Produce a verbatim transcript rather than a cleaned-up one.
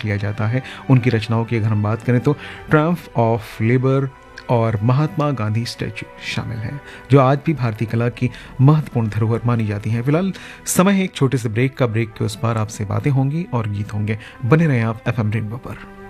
किया जाता है। उनकी रचनाओं की अगर हम बात करें तो ट्रायम्फ ऑफ लेबर और महात्मा गांधी स्टैचू शामिल हैं, जो आज भी भारतीय कला की महत्वपूर्ण धरोहर मानी जाती हैं। फिलहाल समय है एक छोटे से ब्रेक का। ब्रेक के उस पार आपसे बातें होंगी और गीत होंगे। बने रहें आप एफ एम रेनबो पर।